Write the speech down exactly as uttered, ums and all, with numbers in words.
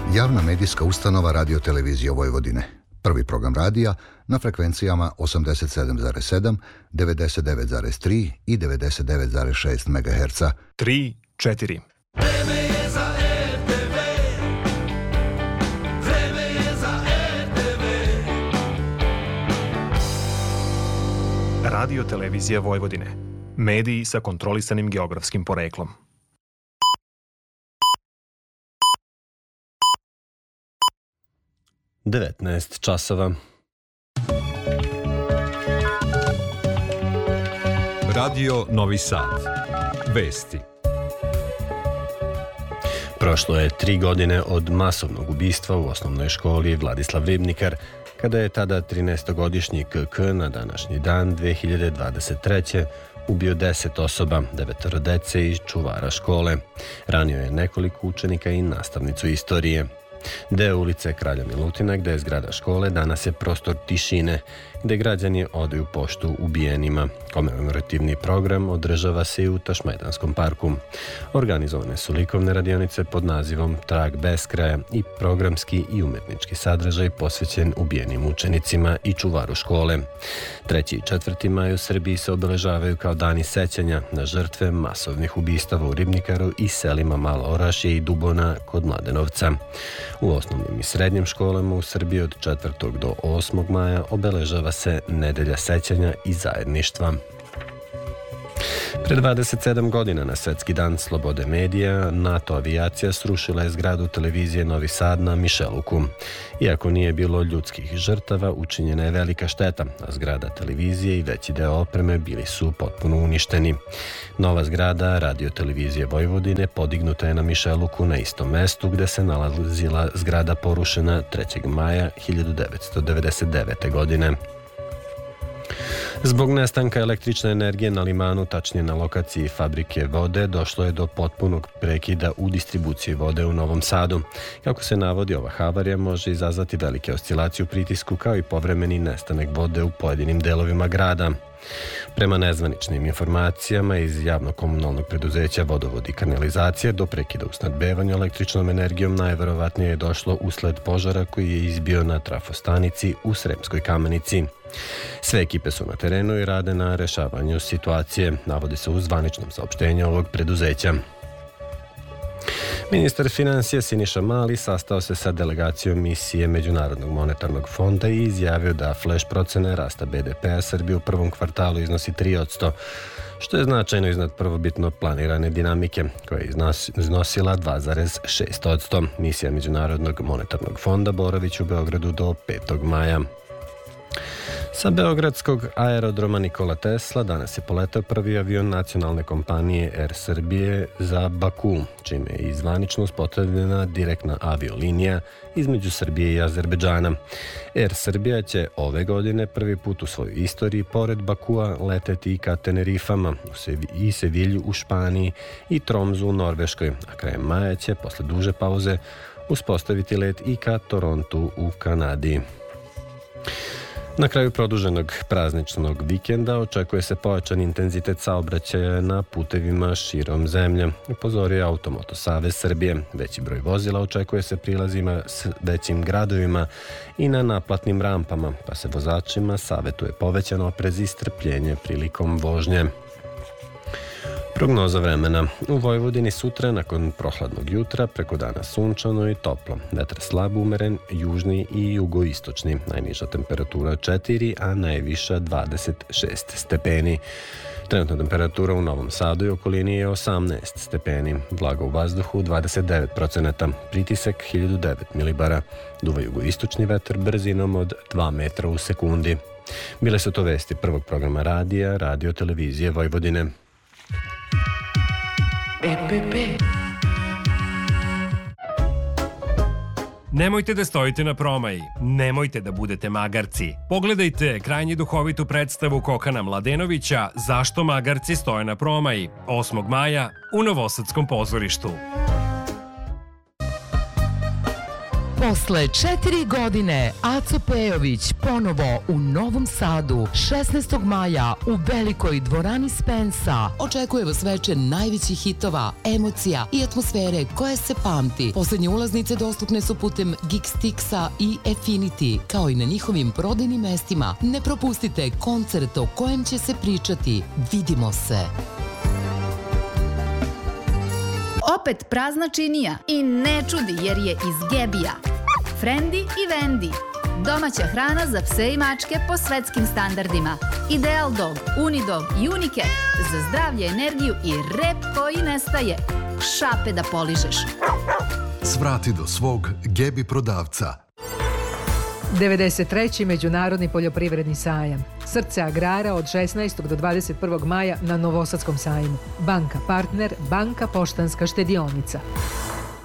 Javna medijska ustanova Radio Televizije Vojvodine. Prvi program radija na frekvencijama osamdeset sedam zarez sedam, devedeset devet zarez tri i devedeset devet zarez šest megaherca. tri, četiri. Vreme je za R T V. Vreme je za R T V. Radio Televizija Vojvodine. Mediji sa kontrolisanim geografskim poreklom. devetnaest časova. Radio Novi Sad. Vesti. Prošlo je tri godine od masovnog ubistva u osnovnoj školi Vladislav Ribnikar, kada je tada trinaestogodišnji K K na današnji dan dve hiljade dvadeset treće. ubio deset osoba, devetoro dece i čuvara škole. Ranio je nekoliko učenika i nastavnicu istorije. Deo ulice Kralja Milutina, gde je zgrada škole, danas je prostor tišine, gde građani odaju poštu ubijenima. Komemorativni program održava se i u Tašmajdanskom parku. Organizovane su likovne radionice pod nazivom Trag beskraja i programski i umetnički sadržaj posvećen ubijenim učenicima i čuvaru škole. Treći i četvrti maj u Srbiji se obeležavaju kao dani sećanja na žrtve masovnih ubistava u Ribnikaru i selima Malo Orašje i Dubona kod Mladenovca. U osnovnim i srednjim školama u Srbiji od četvrtog do osmog maja obeležava se Nedelja sećanja i zajedništva. Pre dvadeset sedam godina na Svetski dan slobode medija, NATO avijacija srušila je zgradu televizije Novi Sad na Mišeluku. Iako nije bilo ljudskih žrtava, učinjena je velika šteta, a zgrada televizije i veći deo opreme bili su potpuno uništeni. Nova zgrada Radio Televizije Vojvodine podignuta je na Mišeluku na istom mestu gde se nalazila zgrada porušena trećeg maja hiljadu devetsto devedeset devete. godine. Zbog nestanka električne energije na limanu, tačnije na lokaciji fabrike vode, došlo je do potpunog prekida u distribuciji vode u Novom Sadu. Kako se navodi, ova havarija može izazvati velike oscilacije u pritisku kao i povremeni nestanak vode u pojedinim delovima grada. Prema nezvaničnim informacijama iz javno-komunalnog preduzeća Vodovod i kanalizacija, do prekida u snabdevanju električnom energijom najverovatnije je došlo usled požara koji je izbio na trafostanici u Sremskoj Kamenici. Sve ekipe su na terenu i rade na rešavanju situacije, navodi se u zvaničnom saopštenju ovog preduzeća. Ministar finansija Siniša Mali sastao se sa delegacijom misije Međunarodnog monetarnog fonda i izjavio da flash procene rasta B D P-a Srbije u prvom kvartalu iznosi tri posto, što je značajno iznad prvobitno planirane dinamike, koja je iznosila dva zarez šest posto. Misija Međunarodnog monetarnog fonda boravit će u Beogradu do petog maja. Sa beogradskog aerodroma Nikola Tesla danas je poletao prvi avion nacionalne kompanije Air Srbije za Baku, čime je izvanično uspostavljena direktna aviolinija između Srbije i Azerbejdžana. Air Srbija će ove godine prvi put u svojoj istoriji pored Bakua leteti i ka Tenerifama i Sevilju u Španiji i Tromzu u Norveškoj, a krajem maja će posle duže pauze uspostaviti let i ka Torontu u Kanadi. Na kraju produženog prazničnog vikenda očekuje se pojačan intenzitet saobraćaja na putevima širom zemlje, upozorio je Automoto Savez Srbije. Veći broj vozila očekuje se prilazima s većim gradovima i na naplatnim rampama, pa se vozačima savetuje povećan oprez i strpljenje prilikom vožnje. Prognoza vremena. U Vojvodini sutra, nakon prohladnog jutra, preko dana sunčano i toplo. Vetar slab umeren, južni i jugoistočni. Najniža temperatura četiri, a najviša dvadeset šest stepeni. Trenutna temperatura u Novom Sadu i okolini je osamnaest stepeni. Vlaga u vazduhu dvadeset devet procenata. Pritisak hiljadu devet milibara. Duva jugoistočni vetar brzinom od dva metra u sekundi. Bile su to vesti prvog programa radija Radio Televizije Vojvodine. E P P. Nemojte da stojite na promaji, nemojte da budete magarci. Pogledajte krajnje duhovitu predstavu Kokana Mladenovića Zašto magarci stoje na promaji, osmog maja u Novosadskom pozorištu. Posle četiri godine Aco Pejović ponovo u Novom Sadu šesnaestog maja u velikoj dvorani Spensa. Očekuje vas veče najvećih hitova, emocija i atmosfere koje se pamti. Poslednje ulaznice dostupne su putem Geekstixa i Affinity, kao i na njihovim prodajnim mestima. Ne propustite koncert o kojem će se pričati. Vidimo se! Opet prazna činija i ne čudi jer je iz Gebija. Frendi i Vendi. Domaća hrana za pse i mačke po svetskim standardima. Ideal Dog, Unidog i Unicat za zdravlje, energiju i rep koji nestaje. Šape da poližeš. Svrati do svog Gebi prodavca. devedeset treći Međunarodni poljoprivredni sajam. Srce agrara od šesnaestog do dvadeset prvog maja na Novosadskom sajmu. Banka partner, Banka Poštanska štedionica.